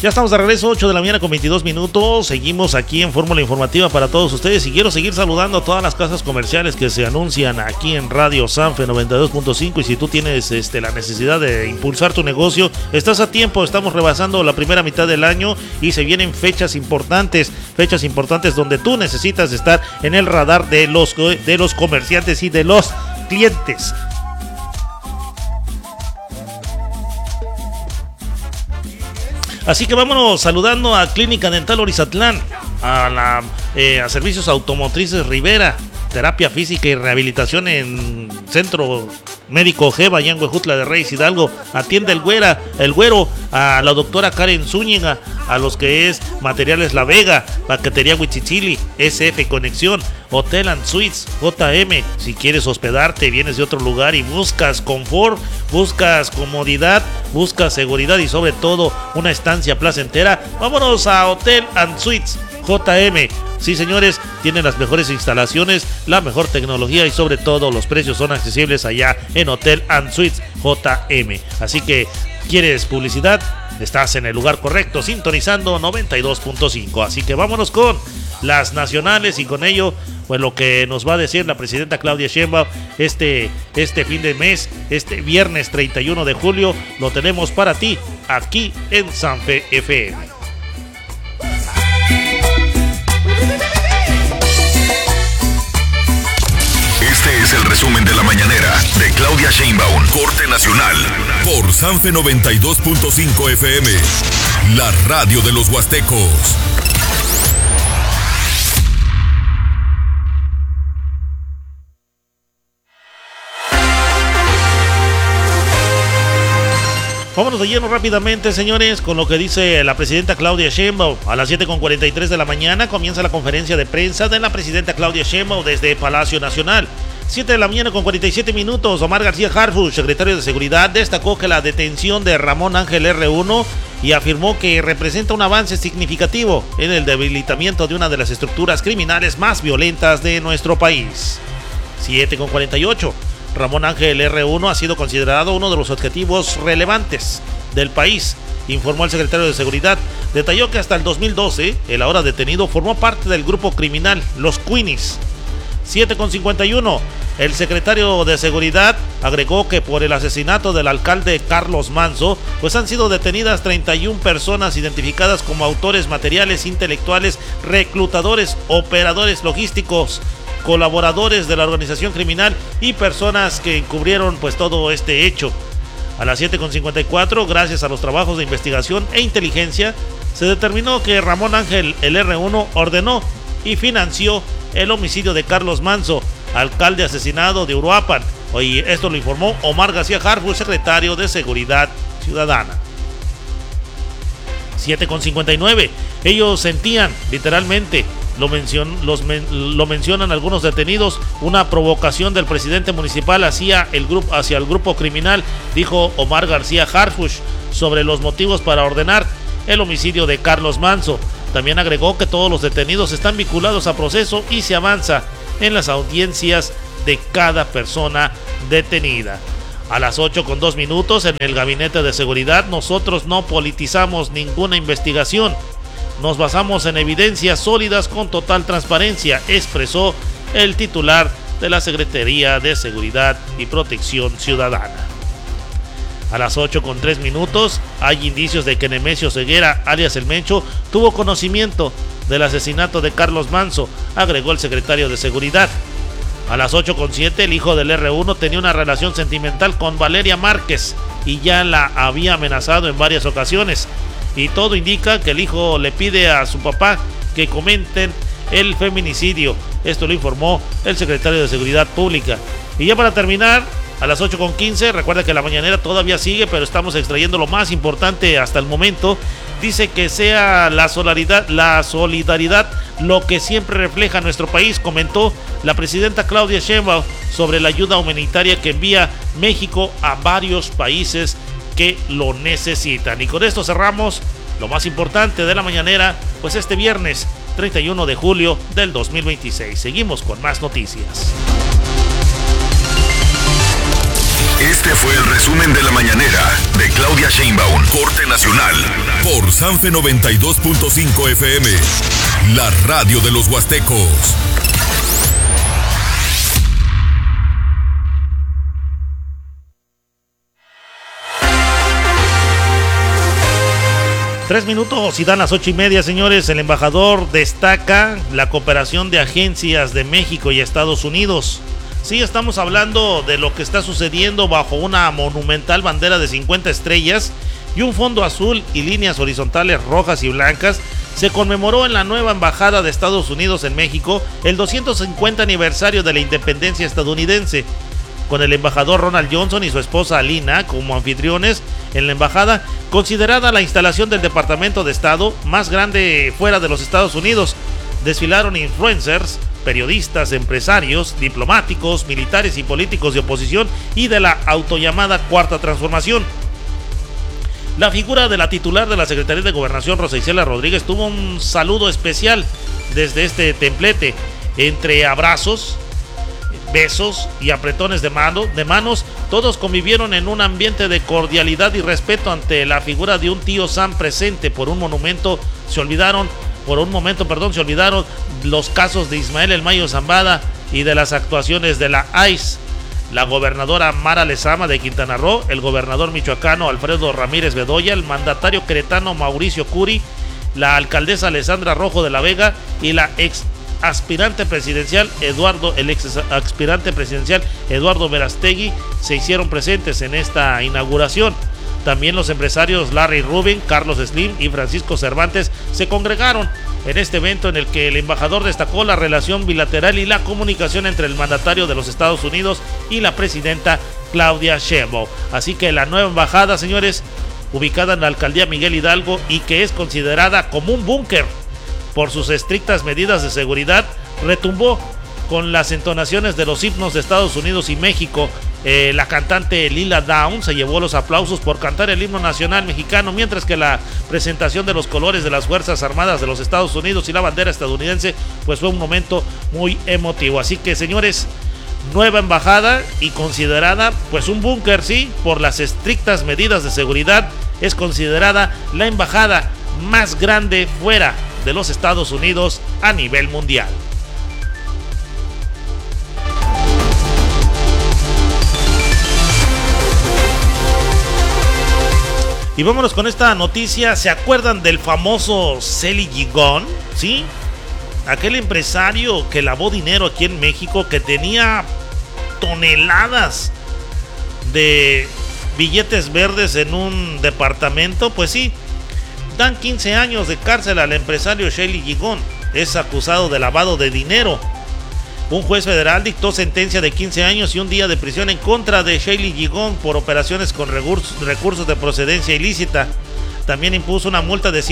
Ya estamos de regreso, 8 de la mañana con 22 minutos. Seguimos aquí en Fórmula Informativa para todos ustedes. Y quiero seguir saludando a todas las casas comerciales que se anuncian aquí en Radio Sanfe 92.5. Y si tú tienes la necesidad de impulsar tu negocio, estás a tiempo. Estamos rebasando la primera mitad del año y se vienen fechas importantes donde tú necesitas estar en el radar de los comerciantes y de los clientes. Así que vámonos saludando a Clínica Dental Orizatlán, a Servicios Automotrices Rivera, terapia física y rehabilitación en Centro Médico Geva, allá en Huejutla de Reyes Hidalgo. Atiende el Güero, a la doctora Karen Zúñiga, a los que es Materiales La Vega, Paquetería Huichichili, SF Conexión, Hotel and Suites, JM. Si quieres hospedarte, vienes de otro lugar y buscas confort, buscas comodidad, buscas seguridad y sobre todo una estancia placentera, vámonos a Hotel and Suites, JM. Sí, señores, tienen las mejores instalaciones, la mejor tecnología y sobre todo los precios son accesibles allá en Hotel and Suites JM. Así que, ¿quieres publicidad? Estás en el lugar correcto, sintonizando 92.5. Así que vámonos con las nacionales y con ello, pues lo que nos va a decir la presidenta Claudia Sheinbaum este fin de mes, este viernes 31 de julio, lo tenemos para ti aquí en Sanfe FM. Este es el resumen de la mañanera de Claudia Sheinbaum, corte nacional, por Sanfe 92.5 FM, la radio de los huastecos. Vámonos de lleno rápidamente, señores, con lo que dice la presidenta Claudia Sheinbaum. A las 7:43 de la mañana comienza la conferencia de prensa de la presidenta Claudia Sheinbaum desde Palacio Nacional. 7 de la mañana con 47 minutos. Omar García Harfuch, secretario de Seguridad, destacó que la detención de Ramón Ángel R1 y afirmó que representa un avance significativo en el debilitamiento de una de las estructuras criminales más violentas de nuestro país. 7:48. Ramón Ángel R1 ha sido considerado uno de los objetivos relevantes del país, informó el secretario de Seguridad. Detalló que hasta el 2012, el ahora detenido formó parte del grupo criminal Los Queenies. 7:51. El secretario de Seguridad agregó que por el asesinato del alcalde Carlos Manzo, pues han sido detenidas 31 personas identificadas como autores materiales, intelectuales, reclutadores, operadores logísticos, colaboradores de la organización criminal y personas que encubrieron pues todo este hecho. A las 7:54, gracias a los trabajos de investigación e inteligencia, se determinó que Ramón Ángel, el R1, ordenó y financió el homicidio de Carlos Manzo, alcalde asesinado de Uruapan. Hoy esto lo informó Omar García Harfuch, secretario de Seguridad Ciudadana. 7:59. Ellos sentían, literalmente, lo mencionan algunos detenidos, una provocación del presidente municipal hacia el grupo criminal, dijo Omar García Harfuch sobre los motivos para ordenar el homicidio de Carlos Manzo. También agregó que todos los detenidos están vinculados a proceso y se avanza en las audiencias de cada persona detenida. A las 8:02 en el Gabinete de Seguridad, nosotros no politizamos ninguna investigación. Nos basamos en evidencias sólidas con total transparencia, expresó el titular de la Secretaría de Seguridad y Protección Ciudadana. A las 8:03 hay indicios de que Nemesio Ceguera, alias El Mencho, tuvo conocimiento del asesinato de Carlos Manzo, agregó el secretario de Seguridad. A las 8:07 el hijo del R1 tenía una relación sentimental con Valeria Márquez y ya la había amenazado en varias ocasiones. Y todo indica que el hijo le pide a su papá que comenten el feminicidio. Esto lo informó el secretario de Seguridad Pública. Y ya para terminar, a las 8:15, recuerda que la mañanera todavía sigue, pero estamos extrayendo lo más importante hasta el momento. Dice que sea la solidaridad lo que siempre refleja nuestro país, comentó la presidenta Claudia Sheinbaum sobre la ayuda humanitaria que envía México a varios países que lo necesitan. Y con esto cerramos lo más importante de la mañanera, pues este viernes 31 de julio del 2026. Seguimos con más noticias. Este fue el resumen de la mañanera de Claudia Sheinbaum, corte nacional, por Sanfe 92.5 FM, la radio de los huastecos. Tres minutos y dan las 8:30, señores. El embajador destaca la cooperación de agencias de México y Estados Unidos. Sí, estamos hablando de lo que está sucediendo bajo una monumental bandera de 50 estrellas y un fondo azul y líneas horizontales rojas y blancas. Se conmemoró en la nueva embajada de Estados Unidos en México el 250 aniversario de la independencia estadounidense, con el embajador Ronald Johnson y su esposa Alina como anfitriones en la embajada, considerada la instalación del Departamento de Estado más grande fuera de los Estados Unidos. Desfilaron influencers, periodistas, empresarios, diplomáticos, militares y políticos de oposición y de la autollamada Cuarta Transformación. La figura de la titular de la Secretaría de Gobernación, Rosa Isela Rodríguez, tuvo un saludo especial desde este templete. Entre abrazos, besos y apretones de manos, todos convivieron en un ambiente de cordialidad y respeto ante la figura de un tío Sam presente. Por un momento se olvidaron los casos de Ismael El Mayo Zambada y de las actuaciones de la ICE. La gobernadora Mara Lezama de Quintana Roo, el gobernador michoacano Alfredo Ramírez Bedoya, el mandatario queretano Mauricio Curi, la alcaldesa Alessandra Rojo de la Vega y la ex aspirante presidencial Eduardo Verástegui se hicieron presentes en esta inauguración. También los empresarios Larry Rubin, Carlos Slim y Francisco Cervantes se congregaron en este evento, en el que el embajador destacó la relación bilateral y la comunicación entre el mandatario de los Estados Unidos y la presidenta Claudia Sheinbaum. Así que la nueva embajada, señores, ubicada en la alcaldía Miguel Hidalgo y que es considerada como un búnker por sus estrictas medidas de seguridad, retumbó con las entonaciones de los himnos de Estados Unidos y México. La cantante Lila Downs se llevó los aplausos por cantar el himno nacional mexicano, mientras que la presentación de los colores de las Fuerzas Armadas de los Estados Unidos y la bandera estadounidense pues fue un momento muy emotivo. Así que, señores, nueva embajada y considerada pues un búnker, sí, por las estrictas medidas de seguridad. Es considerada la embajada más grande fuera de los Estados Unidos a nivel mundial. Y vámonos con esta noticia. ¿Se acuerdan del famoso Celi Gigón? ¿Sí? Aquel empresario que lavó dinero aquí en México, que tenía toneladas de billetes verdes en un departamento. Pues sí, dan 15 años de cárcel al empresario Celi Gigón. Es acusado de lavado de dinero. Un juez federal dictó sentencia de 15 años y un día de prisión en contra de Celi Gigón por operaciones con recursos de procedencia ilícita. También impuso una multa de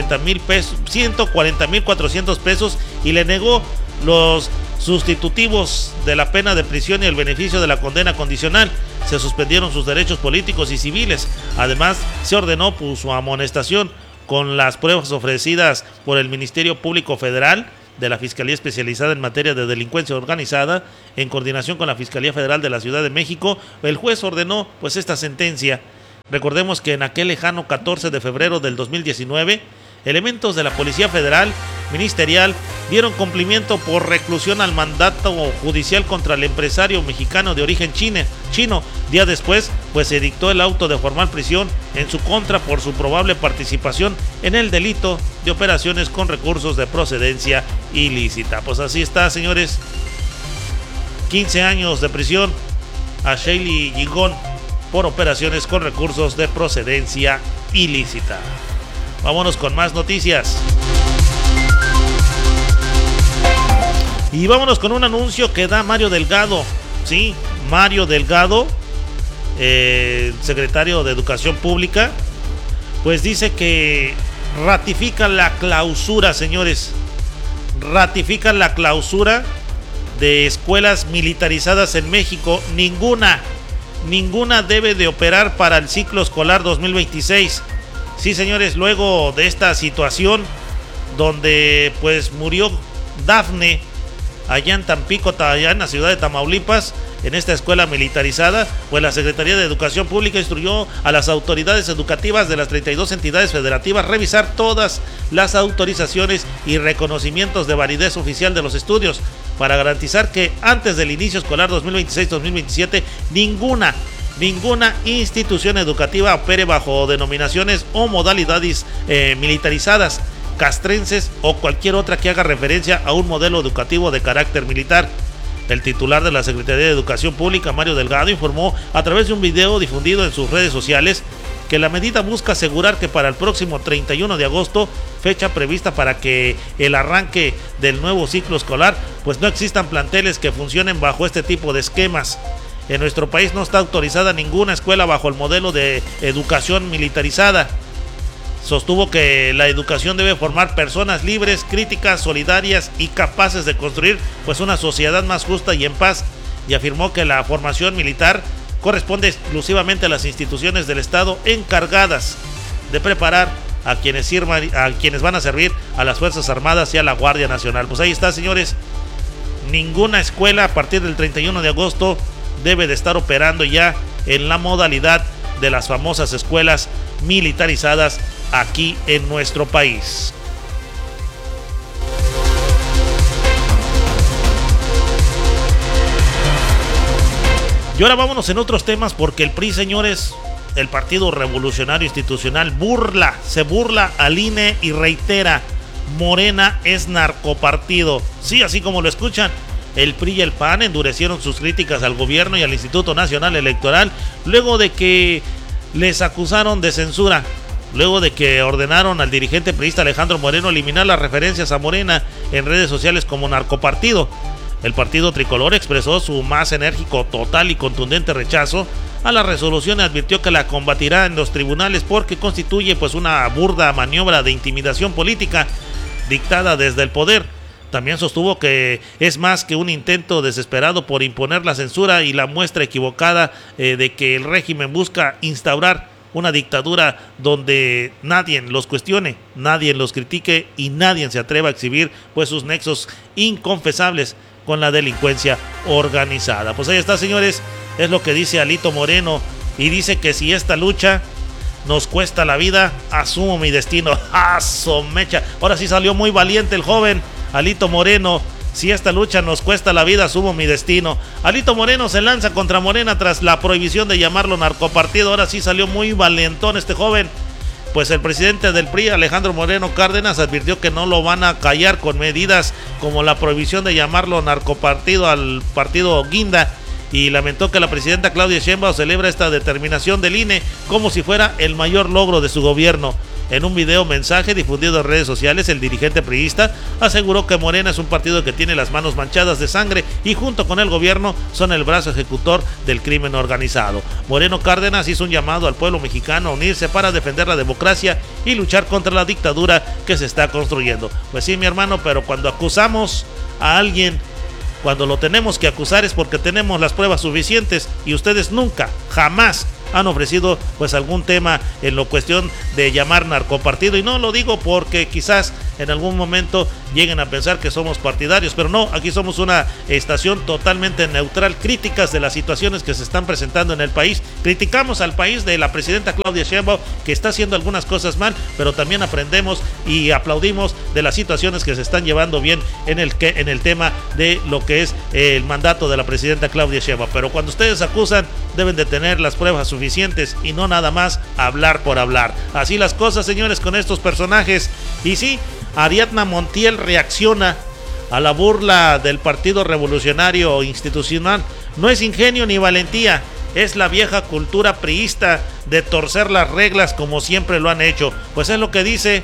140,400 pesos y le negó los sustitutivos de la pena de prisión y el beneficio de la condena condicional. Se suspendieron sus derechos políticos y civiles. Además, se ordenó su amonestación con las pruebas ofrecidas por el Ministerio Público Federal de la Fiscalía Especializada en Materia de Delincuencia Organizada, en coordinación con la Fiscalía Federal de la Ciudad de México. El juez ordenó pues esta sentencia. Recordemos que en aquel lejano 14 de febrero del 2019, elementos de la Policía Federal Ministerial dieron cumplimiento por reclusión al mandato judicial contra el empresario mexicano de origen chino. Día después, pues se dictó el auto de formal prisión en su contra por su probable participación en el delito de operaciones con recursos de procedencia ilícita. Pues así está, señores. 15 años de prisión a Celi Gigón por operaciones con recursos de procedencia ilícita. Vámonos con más noticias. Y vámonos con un anuncio que da Mario Delgado. Sí, Mario Delgado, secretario de Educación Pública, pues dice que ratifica la clausura, señores. Ratifican la clausura de escuelas militarizadas en México. Ninguna debe de operar para el ciclo escolar 2026. Sí, señores, luego de esta situación donde pues murió Dafne allá en Tampico, allá en la ciudad de Tamaulipas, en esta escuela militarizada, pues la Secretaría de Educación Pública instruyó a las autoridades educativas de las 32 entidades federativas revisar todas las autorizaciones y reconocimientos de validez oficial de los estudios para garantizar que antes del inicio escolar 2026-2027 ninguna institución educativa opere bajo denominaciones o modalidades militarizadas, castrenses o cualquier otra que haga referencia a un modelo educativo de carácter militar. El titular de la Secretaría de Educación Pública, Mario Delgado, informó a través de un video difundido en sus redes sociales que la medida busca asegurar que para el próximo 31 de agosto, fecha prevista para que el arranque del nuevo ciclo escolar, pues no existan planteles que funcionen bajo este tipo de esquemas. En nuestro país no está autorizada ninguna escuela bajo el modelo de educación militarizada. Sostuvo que la educación debe formar personas libres, críticas, solidarias y capaces de construir pues una sociedad más justa y en paz, y afirmó que la formación militar corresponde exclusivamente a las instituciones del Estado encargadas de preparar a quienes van a servir a las Fuerzas Armadas y a la Guardia Nacional. Pues ahí está, señores, ninguna escuela a partir del 31 de agosto debe de estar operando ya en la modalidad de las famosas escuelas militarizadas aquí en nuestro país. Y ahora vámonos en otros temas, porque el PRI, señores, el Partido Revolucionario Institucional, se burla al INE y reitera: Morena es narcopartido. Sí, así como lo escuchan, el PRI y el PAN endurecieron sus críticas al gobierno y al Instituto Nacional Electoral luego de que les acusaron de censura, luego de que ordenaron al dirigente priista Alejandro Moreno eliminar las referencias a Morena en redes sociales como narcopartido. El partido tricolor expresó su más enérgico, total y contundente rechazo a la resolución y advirtió que la combatirá en los tribunales porque constituye pues una burda maniobra de intimidación política dictada desde el poder. También sostuvo que es más que un intento desesperado por imponer la censura y la muestra equivocada de que el régimen busca instaurar una dictadura donde nadie los cuestione, nadie los critique y nadie se atreva a exhibir pues sus nexos inconfesables con la delincuencia organizada. Pues ahí está, señores, es lo que dice Alito Moreno, y dice que si esta lucha nos cuesta la vida, asumo mi destino. ¡Ah, somecha! Ahora sí salió muy valiente el joven Alito Moreno. Si esta lucha nos cuesta la vida, asumo mi destino. Alito Moreno se lanza contra Morena tras la prohibición de llamarlo narcopartido. Ahora sí salió muy valentón este joven. Pues el presidente del PRI, Alejandro Moreno Cárdenas, advirtió que no lo van a callar con medidas como la prohibición de llamarlo narcopartido al partido Guinda, y lamentó que la presidenta Claudia Sheinbaum celebra esta determinación del INE como si fuera el mayor logro de su gobierno. En un video mensaje difundido en redes sociales, el dirigente priista aseguró que Morena es un partido que tiene las manos manchadas de sangre y junto con el gobierno son el brazo ejecutor del crimen organizado. Moreno Cárdenas hizo un llamado al pueblo mexicano a unirse para defender la democracia y luchar contra la dictadura que se está construyendo. Pues sí, mi hermano, pero cuando acusamos a alguien, cuando lo tenemos que acusar es porque tenemos las pruebas suficientes, y ustedes nunca, jamás han ofrecido pues algún tema en la cuestión de llamar narcopartido, y no lo digo porque quizás en algún momento lleguen a pensar que somos partidarios, pero no, aquí somos una estación totalmente neutral, críticas de las situaciones que se están presentando en el país. Criticamos al país de la presidenta Claudia Sheinbaum, que está haciendo algunas cosas mal, pero también aprendemos y aplaudimos de las situaciones que se están llevando bien en el tema de lo que es el mandato de la presidenta Claudia Sheinbaum. Pero cuando ustedes acusan, deben de tener las pruebas suficientes y no nada más hablar por hablar. Así las cosas, señores, con estos personajes. Y sí, Ariadna Montiel reacciona a la burla del Partido Revolucionario Institucional. No es ingenio ni valentía, es la vieja cultura priista de torcer las reglas como siempre lo han hecho. Pues es lo que dice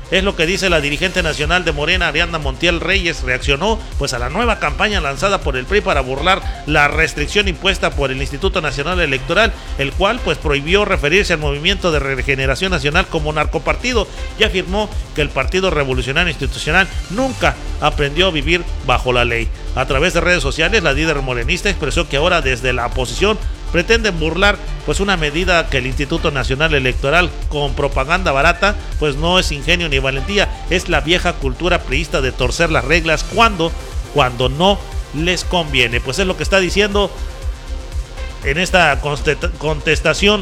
la dirigente nacional de Morena, Ariadna Montiel Reyes. Reaccionó pues a la nueva campaña lanzada por el PRI para burlar la restricción impuesta por el Instituto Nacional Electoral, el cual pues prohibió referirse al Movimiento de Regeneración Nacional como narcopartido, y afirmó que el Partido Revolucionario Institucional nunca aprendió a vivir bajo la ley. A través de redes sociales, la líder morenista expresó que ahora desde la oposición pretenden burlar pues una medida que el Instituto Nacional Electoral, con propaganda barata, pues no es ingenio ni valentía, es la vieja cultura priista de torcer las reglas cuando no les conviene. Pues es lo que está diciendo en esta contestación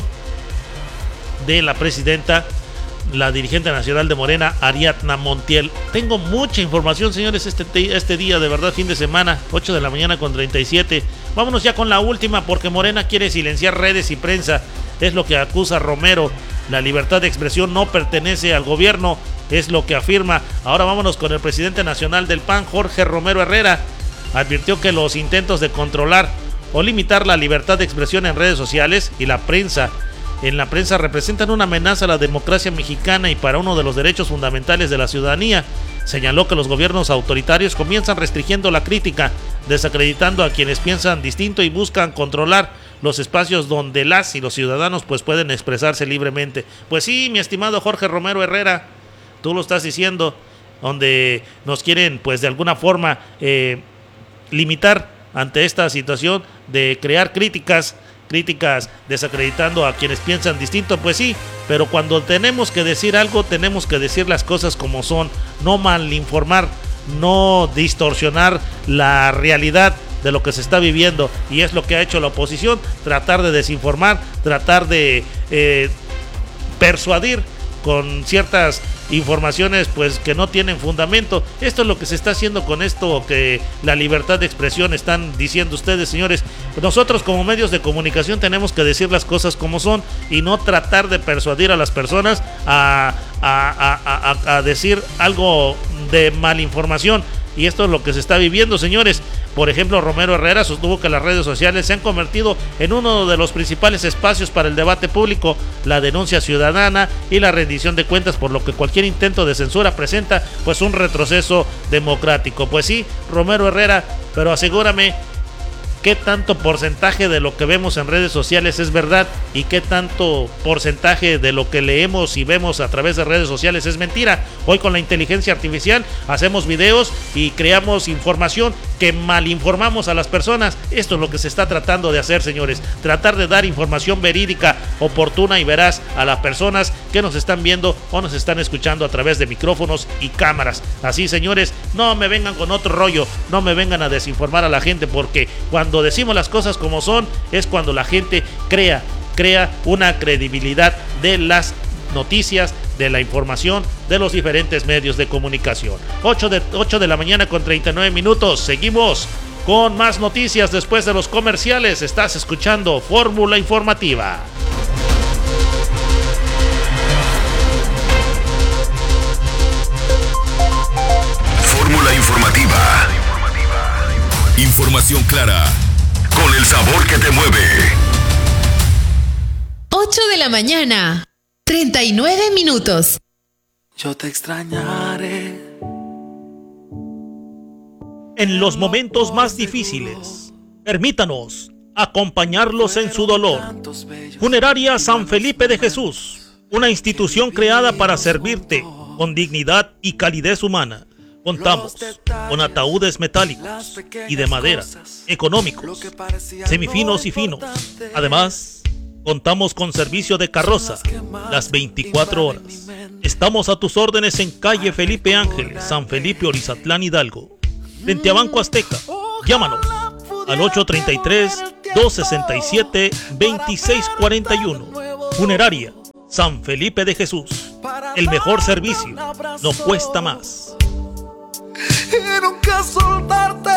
de la presidenta, la dirigente nacional de Morena, Ariadna Montiel. Tengo mucha información, señores, este día, de verdad, fin de semana, 8 de la mañana con 37. Vámonos ya con la última, porque Morena quiere silenciar redes y prensa. Es lo que acusa Romero. La libertad de expresión no pertenece al gobierno, es lo que afirma. Ahora vámonos con el presidente nacional del PAN, Jorge Romero Herrera. Advirtió que los intentos de controlar o limitar la libertad de expresión en redes sociales y la prensa representan una amenaza a la democracia mexicana y para uno de los derechos fundamentales de la ciudadanía. Señaló que los gobiernos autoritarios comienzan restringiendo la crítica, desacreditando a quienes piensan distinto y buscan controlar los espacios donde las y los ciudadanos pues pueden expresarse libremente. Pues sí, mi estimado Jorge Romero Herrera, tú lo estás diciendo, donde nos quieren pues de alguna forma limitar ante esta situación de crear críticas desacreditando a quienes piensan distinto. Pues sí, pero cuando tenemos que decir algo, tenemos que decir las cosas como son, no malinformar, no distorsionar la realidad de lo que se está viviendo, y es lo que ha hecho la oposición, tratar de desinformar, tratar de persuadir con ciertas informaciones pues que no tienen fundamento. Esto es lo que se está haciendo con esto, que la libertad de expresión están diciendo ustedes, señores. Nosotros como medios de comunicación tenemos que decir las cosas como son y no tratar de persuadir a las personas a decir algo de malinformación. Y esto es lo que se está viviendo, señores. Por ejemplo, Romero Herrera sostuvo que las redes sociales se han convertido en uno de los principales espacios para el debate público, la denuncia ciudadana y la rendición de cuentas, por lo que cualquier intento de censura presenta pues un retroceso democrático. Pues sí, Romero Herrera, pero asegúrame qué tanto porcentaje de lo que vemos en redes sociales es verdad y qué tanto porcentaje de lo que leemos y vemos a través de redes sociales es mentira. Hoy con la inteligencia artificial hacemos videos y creamos información que malinformamos a las personas. Esto es lo que se está tratando de hacer, señores, tratar de dar información verídica, oportuna y veraz a las personas que nos están viendo o nos están escuchando a través de micrófonos y cámaras. Así, señores, no me vengan con otro rollo, no me vengan a desinformar a la gente, porque cuando decimos las cosas como son es cuando la gente crea una credibilidad de las noticias, de la información de los diferentes medios de comunicación. 8 de la mañana con 39 minutos. Seguimos con más noticias después de los comerciales. Estás escuchando Fórmula Informativa. Fórmula Informativa. Información clara, con el sabor que te mueve. 8 de la mañana, 39 minutos. Yo te extrañaré. En los momentos más difíciles, permítanos acompañarlos en su dolor. Funeraria San Felipe de Jesús, una institución creada para servirte con dignidad y calidez humana. Contamos con ataúdes metálicos y de madera, económicos, semifinos y finos. Además, contamos con servicio de carroza las 24 horas. Estamos a tus órdenes en calle Felipe Ángeles, San Felipe, Orizatlán, Hidalgo, frente a Banco Azteca. Llámanos al 833-267-2641. Funeraria San Felipe de Jesús. El mejor servicio no cuesta más. Y nunca soltarte.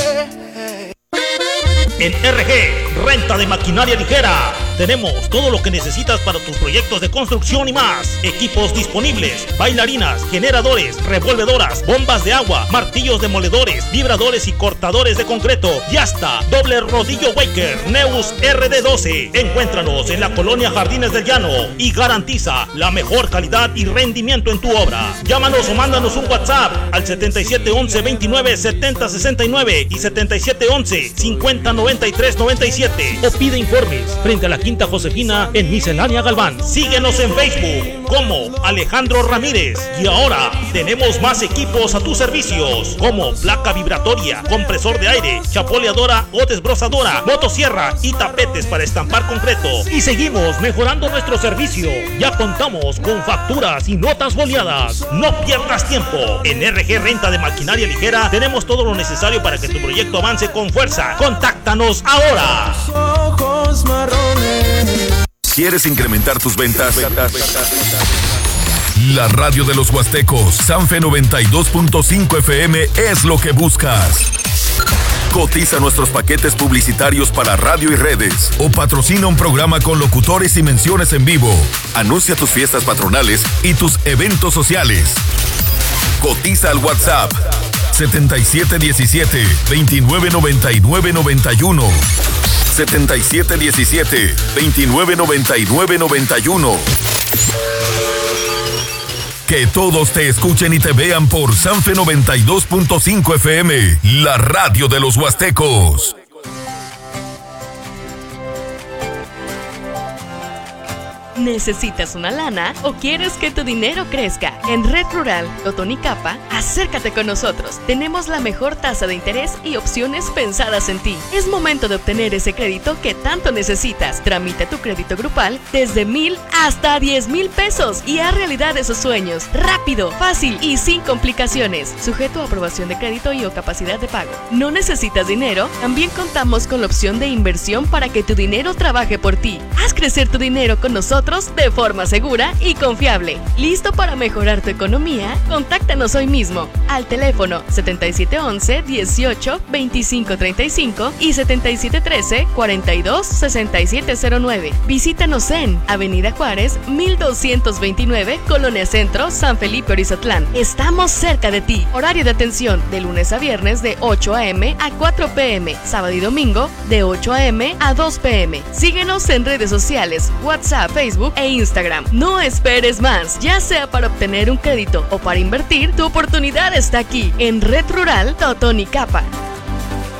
En RG, renta de maquinaria ligera, tenemos todo lo que necesitas para tus proyectos de construcción y más. Equipos disponibles, bailarinas, generadores, revolvedoras, bombas de agua, martillos demoledores, vibradores y cortadores de concreto. Y hasta doble rodillo Waker Neus RD12. Encuéntranos en la colonia Jardines del Llano y garantiza la mejor calidad y rendimiento en tu obra. Llámanos o mándanos un WhatsApp al 7711 29 70 69 y 7711 50 93 97 o pide informes frente a la Quinta Josefina en Miscelánea Galván. Síguenos en Facebook como Alejandro Ramírez. Y ahora tenemos más equipos a tus servicios, como placa vibratoria, compresor de aire, chapoleadora o desbrozadora, motosierra y tapetes para estampar concreto. Y seguimos mejorando nuestro servicio. Ya contamos con facturas y notas boleadas. No pierdas tiempo. En RG Renta de Maquinaria Ligera tenemos todo lo necesario para que tu proyecto avance con fuerza. Contáctanos ahora. ojos marrones. ¿Quieres incrementar tus ventas? La radio de los Huastecos, Sanfe 92.5 FM es lo que buscas. Cotiza nuestros paquetes publicitarios para radio y redes o patrocina un programa con locutores y menciones en vivo. Anuncia tus fiestas patronales y tus eventos sociales. Cotiza al WhatsApp 7717-299991. 7717-299991. Que todos te escuchen y te vean por Sanfe 92.5 FM, la radio de los Huastecos. ¿Necesitas una lana o quieres que tu dinero crezca? En Red Rural Totonicapá, acércate con nosotros. Tenemos la mejor tasa de interés y opciones pensadas en ti. Es momento de obtener ese crédito que tanto necesitas. Tramita tu crédito grupal desde 1,000 hasta 10,000 pesos y haz realidad esos sueños. Rápido, fácil y sin complicaciones. Sujeto a aprobación de crédito y o capacidad de pago. ¿No necesitas dinero? También contamos con la opción de inversión para que tu dinero trabaje por ti. Haz crecer tu dinero con nosotros de forma segura y confiable. ¿Listo para mejorar tu economía? Contáctanos hoy mismo al teléfono 7711-18-2535 y 7713-426709. Visítanos en Avenida Juárez, 1229, Colonia Centro, San Felipe, Orizatlán. Estamos cerca de ti. Horario de atención de lunes a viernes de 8 a.m. a 4 p.m. Sábado y domingo de 8 a.m. a 2 p.m. Síguenos en redes sociales, WhatsApp, Facebook e Instagram. No esperes más, ya sea para obtener un crédito o para invertir, tu oportunidad está aquí en Red Rural Totonicapá.